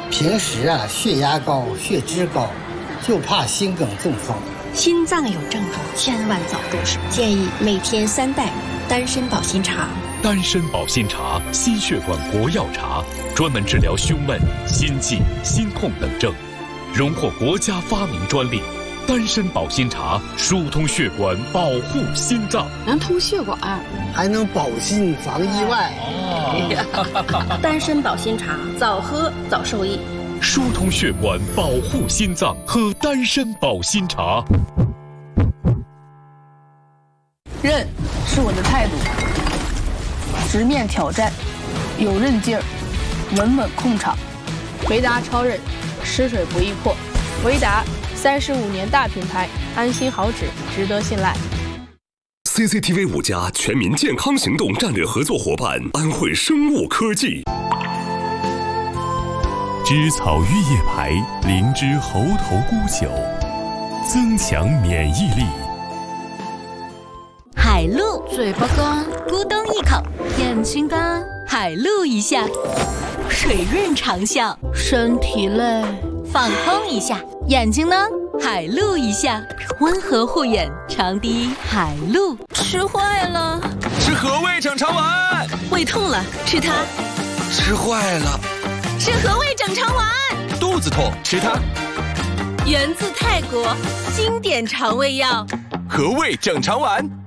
平时啊，血压高、血脂高，就怕心梗中风。 心脏有症状，千万早重视。建议每天3袋丹参保心茶。 丹参保心茶，心血管国药茶，专门治疗胸闷、心悸、心痛等症，荣获国家发明专利。丹参保心茶疏通血管，保护心脏， 能通血管， 还能保心防意外。 丹参保心茶，早喝早受益。 疏通血管，保护心脏，喝丹参保心茶。 韧是我的态度，直面挑战，有韧劲儿，稳稳控场。维达超韧，湿水不易破。维达35年大品牌，安心好纸，值得信赖。 CCTV 5家全民健康行动战略合作伙伴安慧生物科技。 知草玉叶牌灵芝猴头菇酒，增强免疫力。 海露，嘴巴干，咕咚一口；眼睛干，海露一下；水润长效， 身体累， 放空一下；眼睛呢，海露一下，温和护眼，长滴海露。 吃坏了， 吃和味整肠丸。 胃痛了，吃它。 吃坏了， 吃和味整肠丸。 肚子痛，吃它。 源自泰国，经典肠胃药， 和味整肠丸。